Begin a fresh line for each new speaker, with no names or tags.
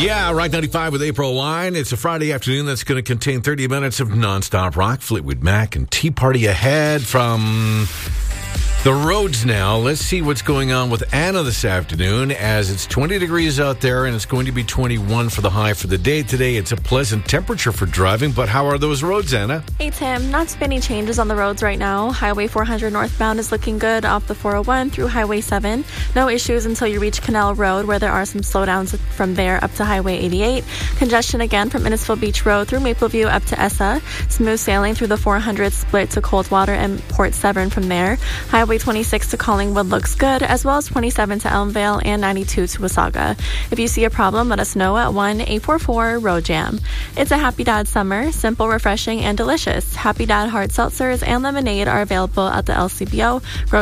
Yeah, Rock 95 with April Wine. It's a Friday afternoon that's going to contain 30 minutes of nonstop rock. Fleetwood Mac and Tea Party ahead from the roads now. Let's see what's going on with Anna this afternoon, as it's 20 degrees out there and it's going to be 21 for the high for the day today. It's a pleasant temperature for driving, but how are those roads, Anna?
Hey, Tim. Not too many changes on the roads right now. Highway 400 northbound is looking good off the 401 through Highway 7. No issues until you reach Canal Road, where there are some slowdowns from there up to Highway 88. Congestion again from Innisfil Beach Road through Mapleview up to Essa. Smooth sailing through the 400 split to Coldwater and Port Severn from there. Highway 26 to Collingwood looks good, as well as 27 to Elmvale and 92 to Wasaga. If you see a problem, let us know at 1-844-ROAD-JAM. It's a Happy Dad summer, simple, refreshing, and delicious. Happy Dad hard seltzers and lemonade are available at the LCBO.